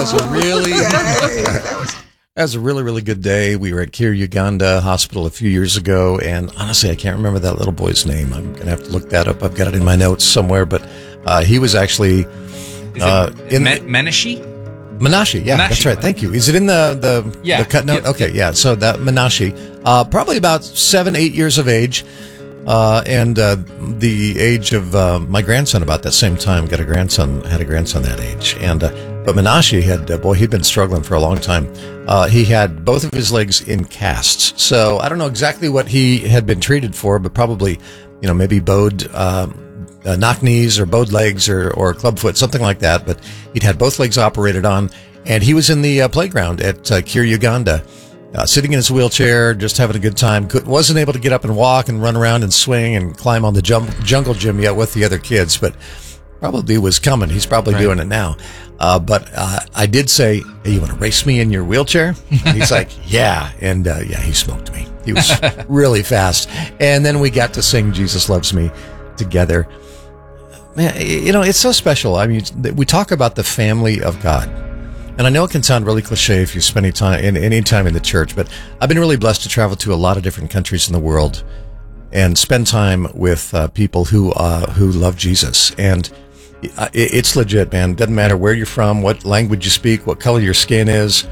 was a really... That was a really, really good day. We were at Kir Uganda Hospital a few years ago, and honestly, I can't remember that little boy's name. I'm going to have to look that up. I've got it in my notes somewhere, but he was actually... Menashe? Menashe, yeah, that's right. Thank you. Is it in the cut note? Okay, yeah. So that Menashe, probably about 7-8 years of age, and the age of my grandson about that same time. Had a grandson that age, and but Menashe he'd been struggling for a long time. He had both of his legs in casts, so I don't know exactly what he had been treated for, but probably maybe bowed. Knock knees or bowed legs or clubfoot, something like that. But he'd had both legs operated on, and he was in the playground at Kir Uganda, sitting in his wheelchair, just having a good time. Wasn't able to get up and walk and run around and swing and climb on the jungle gym yet with the other kids, but probably was coming. He's probably doing it now. But I did say, hey, you want to race me in your wheelchair? And he's like, yeah. And he smoked me. He was really fast. And then we got to sing Jesus Loves Me together. Man, it's so special. I mean, we talk about the family of God. And I know it can sound really cliche if you spend any time in the church, but I've been really blessed to travel to a lot of different countries in the world and spend time with people who love Jesus. And it's legit, man. Doesn't matter where you're from, what language you speak, what color your skin is.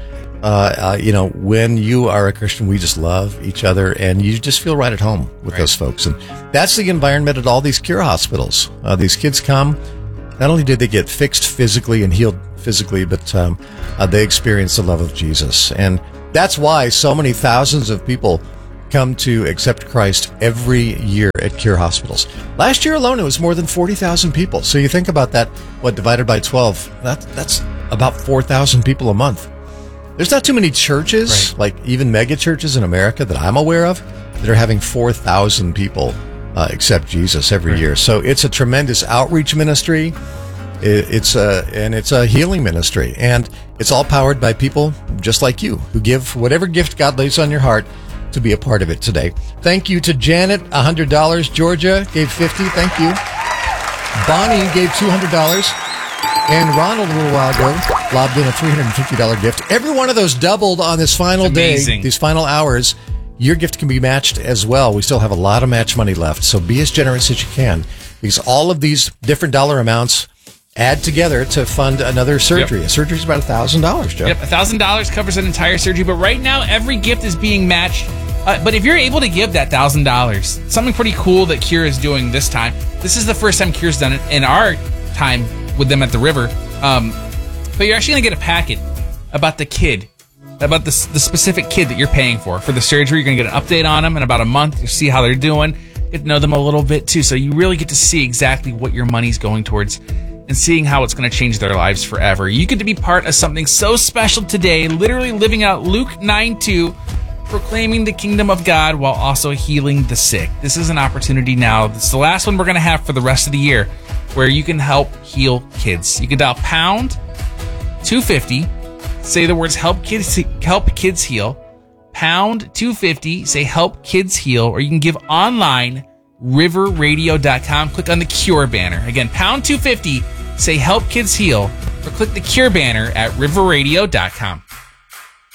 When you are a Christian, we just love each other, and you just feel right at home with those folks. And that's the environment at all these Kir hospitals. These kids come, not only did they get fixed physically and healed physically, but they experience the love of Jesus. And that's why so many thousands of people come to accept Christ every year at Kir hospitals. Last year alone, it was more than 40,000 people. So you think about that, divided by 12, that's about 4,000 people a month. There's not too many churches, like even mega churches in America that I'm aware of, that are having 4,000 people accept Jesus every year. So it's a tremendous outreach ministry. It's a healing ministry, and it's all powered by people just like you who give whatever gift God lays on your heart to be a part of it today. Thank you to Janet, $100. Georgia gave $50. Thank you. Bonnie gave $200. And Ronald, a little while ago, lobbed in a $350 gift. Every one of those doubled on this final day, these final hours. Your gift can be matched as well. We still have a lot of match money left, so be as generous as you can, because all of these different dollar amounts add together to fund another surgery. A surgery is about $1,000, Joe. Yep, $1,000 covers an entire surgery, but right now every gift is being matched. But if you're able to give that $1,000, something pretty cool that Kir is doing this time. This is the first time Kir's done it in our time with them at the river, but you're actually going to get a packet about the kid, about the specific kid that you're paying for the surgery. You're going to get an update on them in about a month. You see how they're doing, get to know them a little bit too, so you really get to see exactly what your money's going towards and seeing how it's going to change their lives forever. You get to be part of something so special today, literally living out Luke 9:2, proclaiming the kingdom of God while also healing the sick. This is an opportunity now. This is the last one we're going to have for the rest of the year, where you can help heal kids. You can dial pound 250, say the words help kids heal, pound 250, say help kids heal, or you can give online, riverradio.com, click on the Cure banner. Again, pound 250, say help kids heal, or click the Cure banner at riverradio.com.